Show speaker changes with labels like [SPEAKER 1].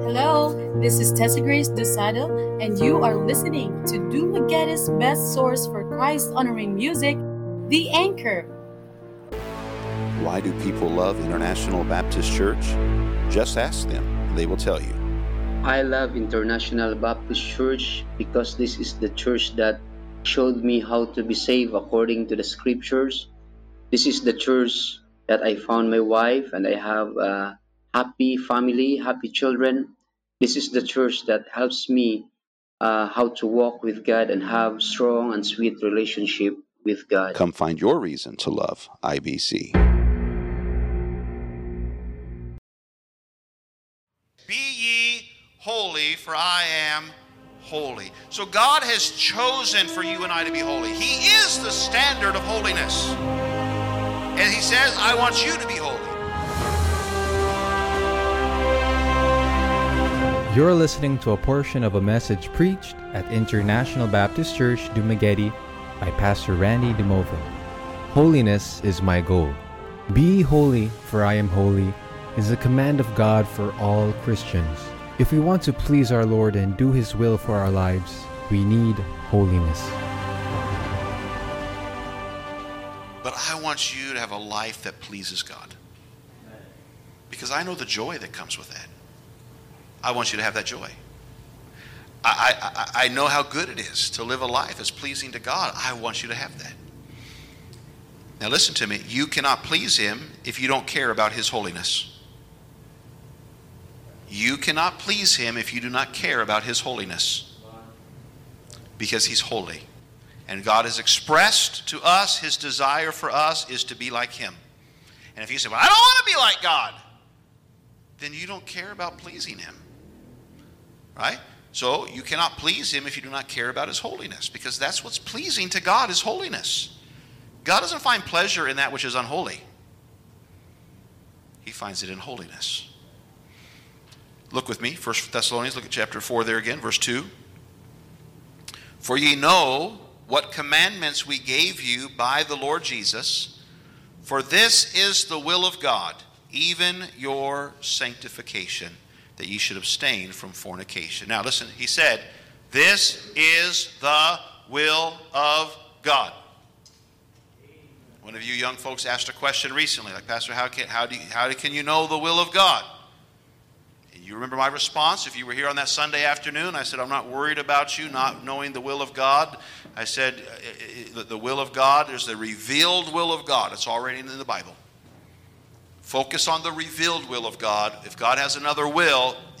[SPEAKER 1] Hello, this is Tessa Grace Desado, and you are listening to Dumagueta's best source for Christ-honoring music, The Anchor.
[SPEAKER 2] Why do people love International Baptist Church? Just ask them, they will tell you.
[SPEAKER 3] I love International Baptist Church because this is the church that showed me how to be saved according to the scriptures. This is the church that I found my wife and I have a happy family, happy children. This is the church that helps me how to walk with God and have strong and sweet relationship with God.
[SPEAKER 2] Come find your reason to love IBC.
[SPEAKER 4] Be ye holy, for I am holy. So God has chosen for you and I to be holy. He is the standard of holiness. And He says, I want you to be holy.
[SPEAKER 5] You're listening to a portion of a message preached at International Baptist Church, Dumaguete by Pastor Randy DeMovo. Holiness is my goal. Be holy, for I am holy, is a command of God for all Christians. If we want to please our Lord and do His will for our lives, we need holiness.
[SPEAKER 4] But I want you to have a life that pleases God. Because I know the joy that comes with that. I want you to have that joy. I know how good it is to live a life that's pleasing to God. I want you to have that. Now listen to me. You cannot please Him if you don't care about His holiness. You cannot please Him if you do not care about His holiness. Because He's holy. And God has expressed to us His desire for us is to be like Him. And if you say, well, I don't want to be like God, then you don't care about pleasing Him. Right? So you cannot please Him if you do not care about His holiness, because that's what's pleasing to God, is holiness. God doesn't find pleasure in that which is unholy. He finds it in holiness. Look with me, 1 Thessalonians, look at chapter 4 there again, verse 2. For ye know what commandments we gave you by the Lord Jesus, for this is the will of God, even your sanctification, that ye should abstain from fornication. Now listen, he said, this is the will of God. One of you young folks asked a question recently, like, Pastor, how can you know the will of God? And you remember my response? If you were here on that Sunday afternoon, I said, I'm not worried about you not knowing the will of God. I said, the will of God is the revealed will of God. It's already in the Bible. Focus on the revealed will of God. If God has another will,